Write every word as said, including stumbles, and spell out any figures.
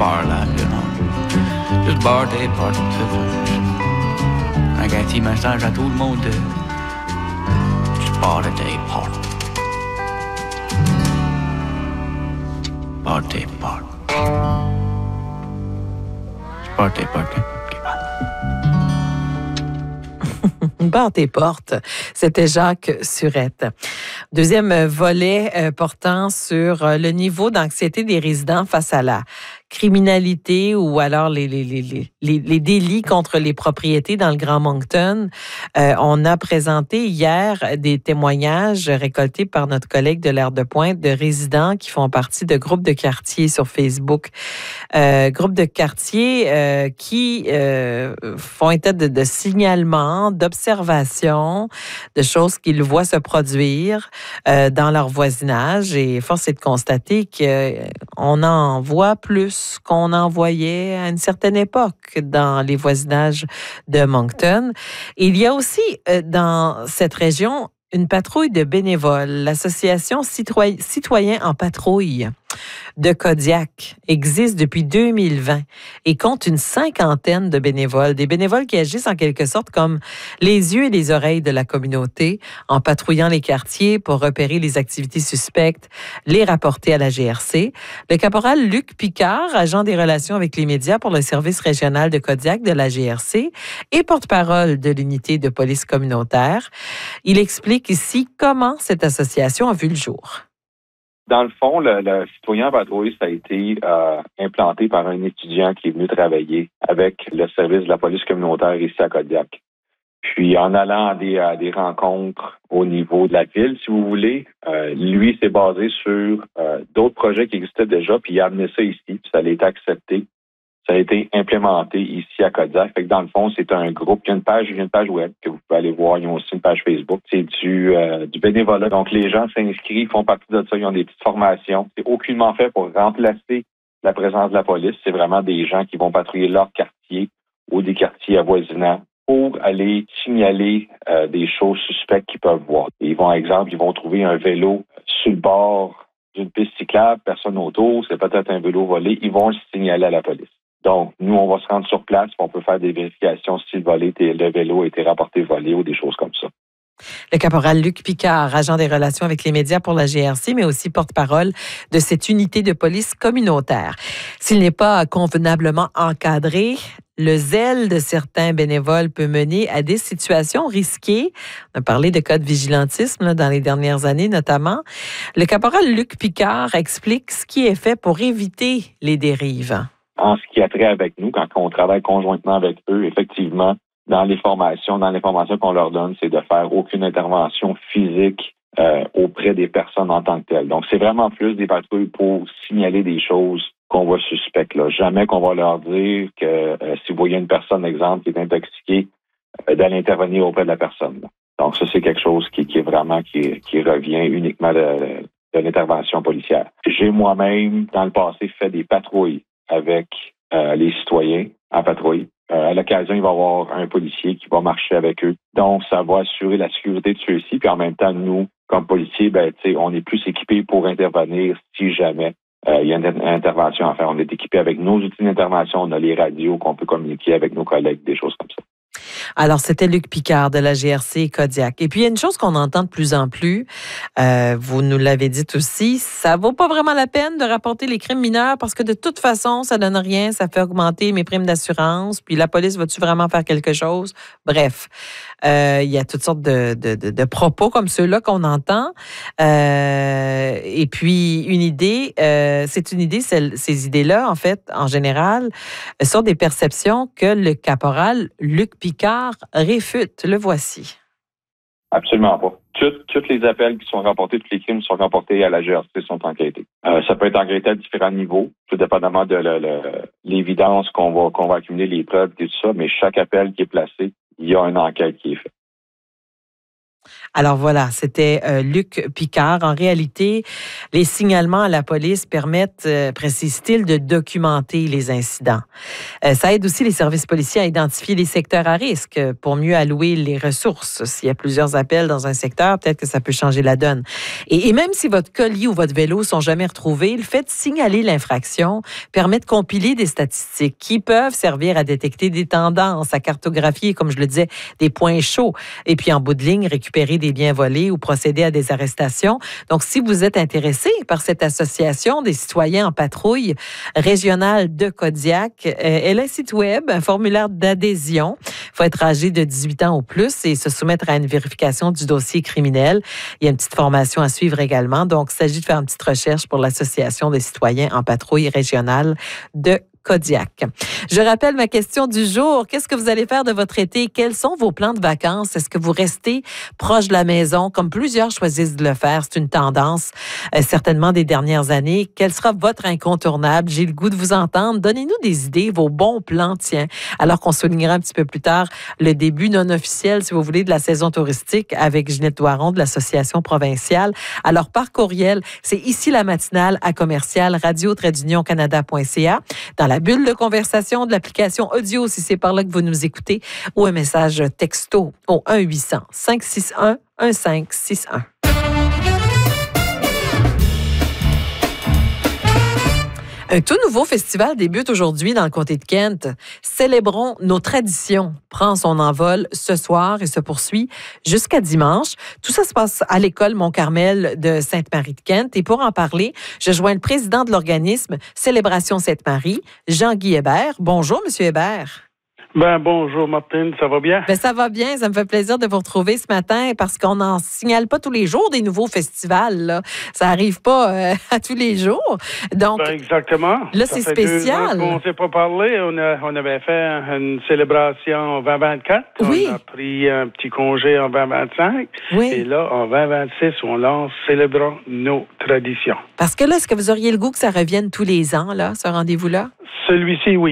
bar là, you know. Juste birthday party, tout ça. Avec un petit message à tout le monde. Just birthday party. Birthday party. Birthday party. Barre tes portes. C'était Jacques Surette. Deuxième volet euh, portant sur euh, le niveau d'anxiété des résidents face à la criminalité ou alors les, les, les, les, les délits contre les propriétés dans le Grand Moncton. Euh, on a présenté hier des témoignages récoltés par notre collègue de l'Air de Pointe de résidents qui font partie de groupes de quartier sur Facebook. Euh, groupes de quartier euh, qui euh, font état de, de signalements, d'observations, de choses qu'ils voient se produire euh, dans leur voisinage. Et force est de constater qu'on en voit plus qu'on en voyait à une certaine époque dans les voisinages de Moncton. Et il y a aussi euh, dans cette région une patrouille de bénévoles. L'association Citoy- Citoyens en patrouille de Kodiak existe depuis deux mille vingt et compte une cinquantaine de bénévoles. Des bénévoles qui agissent en quelque sorte comme les yeux et les oreilles de la communauté en patrouillant les quartiers pour repérer les activités suspectes, les rapporter à la G R C. Le caporal Luc Picard, agent des relations avec les médias pour le service régional de Kodiak de la G R C et porte-parole de l'unité de police communautaire, il explique ici comment cette association a vu le jour. Dans le fond, le, le citoyen en patrouille, ça a été euh, implanté par un étudiant qui est venu travailler avec le service de la police communautaire ici à Kodiak. Puis, en allant à des, à des rencontres au niveau de la ville, si vous voulez, euh, lui s'est basé sur euh, d'autres projets qui existaient déjà, puis il a amené ça ici, puis ça a été accepté. Ça a été implémenté ici à Kodiak. Fait que dans le fond, c'est un groupe. Il y a une page, il y a une page web que vous pouvez aller voir. Ils ont aussi une page Facebook. C'est du, euh, du bénévolat. Donc, les gens s'inscrivent, font partie de ça. Ils ont des petites formations. C'est aucunement fait pour remplacer la présence de la police. C'est vraiment des gens qui vont patrouiller leur quartier ou des quartiers avoisinants pour aller signaler euh, des choses suspectes qu'ils peuvent voir. Et ils vont, par exemple, ils vont trouver un vélo sur le bord d'une piste cyclable, personne autour, c'est peut-être un vélo volé. Ils vont le signaler à la police. Donc, nous, on va se rendre sur place, on peut faire des vérifications si le, volé, le vélo a été rapporté volé ou des choses comme ça. Le caporal Luc Picard, agent des relations avec les médias pour la G R C, mais aussi porte-parole de cette unité de police communautaire. S'il n'est pas convenablement encadré, le zèle de certains bénévoles peut mener à des situations risquées. On a parlé de cas de vigilantisme là, dans les dernières années notamment. Le caporal Luc Picard explique ce qui est fait pour éviter les dérives. En ce qui a trait avec nous, quand on travaille conjointement avec eux, effectivement, dans les formations, dans les formations qu'on leur donne, c'est de faire aucune intervention physique euh, auprès des personnes en tant que telles. Donc, c'est vraiment plus des patrouilles pour signaler des choses qu'on voit suspectes. Là. Jamais qu'on va leur dire que euh, si vous voyez une personne, exemple, qui est intoxiquée, euh, d'aller intervenir auprès de la personne. Là. Donc, ça, c'est quelque chose qui, qui est vraiment, qui, qui revient uniquement de, de l'intervention policière. J'ai moi-même, dans le passé, fait des patrouilles avec euh, les citoyens en patrouille. Euh, à l'occasion, il va y avoir un policier qui va marcher avec eux. Donc, ça va assurer la sécurité de ceux-ci. Puis en même temps, nous, comme policiers, ben, on est plus équipés pour intervenir si jamais euh, il y a une intervention à faire. On est équipés avec nos outils d'intervention. On a les radios qu'on peut communiquer avec nos collègues, des choses comme ça. Alors, c'était Luc Picard de la G R C Kodiak. Et puis, il y a une chose qu'on entend de plus en plus, euh, vous nous l'avez dit aussi, ça vaut pas vraiment la peine de rapporter les crimes mineurs parce que de toute façon, ça donne rien, ça fait augmenter mes primes d'assurance, puis la police va-tu vraiment faire quelque chose? Bref, euh, il y a toutes sortes de, de, de, de propos comme ceux-là qu'on entend. Euh, et puis, une idée, euh, c'est une idée, ces, ces idées-là, en fait, en général, sont des perceptions que le caporal Luc Picard réfute. Le voici. Absolument pas. Toutes, tous les appels qui sont rapportés, tous les crimes qui sont rapportés à la G R C sont enquêtés. Euh, ça peut être enquêté à différents niveaux, tout dépendamment de le, le, l'évidence qu'on va, qu'on va accumuler, les preuves et tout ça, mais chaque appel qui est placé, il y a une enquête qui est faite. Alors voilà, c'était euh, Luc Picard. En réalité, les signalements à la police permettent, euh, précise-t-il, de documenter les incidents. Euh, ça aide aussi les services policiers à identifier les secteurs à risque pour mieux allouer les ressources. S'il y a plusieurs appels dans un secteur, peut-être que ça peut changer la donne. Et, et même si votre colis ou votre vélo sont jamais retrouvés, le fait de signaler l'infraction permet de compiler des statistiques qui peuvent servir à détecter des tendances, à cartographier, comme je le disais, des points chauds. Et puis en bout de ligne, récupérer des biens volés ou procéder à des arrestations. Donc, si vous êtes intéressé par cette association des citoyens en patrouille régionale de Kodiak, euh, elle a un site web, un formulaire d'adhésion. Il faut être âgé de dix-huit ans ou plus et se soumettre à une vérification du dossier criminel. Il y a une petite formation à suivre également. Donc, il s'agit de faire une petite recherche pour l'Association des citoyens en patrouille régionale de Kodiak. Je rappelle ma question du jour. Qu'est-ce que vous allez faire de votre été? Quels sont vos plans de vacances? Est-ce que vous restez proche de la maison, comme plusieurs choisissent de le faire? C'est une tendance, euh, certainement, des dernières années. Quel sera votre incontournable? J'ai le goût de vous entendre. Donnez-nous des idées, vos bons plans, tiens. Alors qu'on soulignera un petit peu plus tard le début non officiel, si vous voulez, de la saison touristique avec Ginette Doiron de l'Association provinciale. Alors, par courriel, c'est ici la matinale à commercial radio-canada point c a. Dans la bulle de conversation de l'application audio, si c'est par là que vous nous écoutez, ou un message texto au un huit cents, cinq six un, un cinq six un. Un tout nouveau festival débute aujourd'hui dans le comté de Kent. Célébrons nos traditions prend son envol ce soir et se poursuit jusqu'à dimanche. Tout ça se passe à l'école Mont-Carmel de Sainte-Marie-de-Kent. Et pour en parler, je joins le président de l'organisme Célébration Sainte-Marie, Jean-Guy Hébert. Bonjour, Monsieur Hébert. Ben, bonjour Martine, ça va bien? Ben, ça va bien, ça me fait plaisir de vous retrouver ce matin parce qu'on n'en signale pas tous les jours des nouveaux festivals. Là. Ça n'arrive pas euh, à tous les jours. Donc, ben, exactement. Là, ça c'est fait spécial. Deux ans qu'on ne s'est pas parlé. On, a, on avait fait une célébration en vingt vingt-quatre. Oui. On a pris un petit congé en vingt vingt-cinq. Oui. Et là, en vingt vingt-six, on lance Célébrons nos traditions. Parce que là, est-ce que vous auriez le goût que ça revienne tous les ans, là, ce rendez-vous-là? Celui-ci, oui.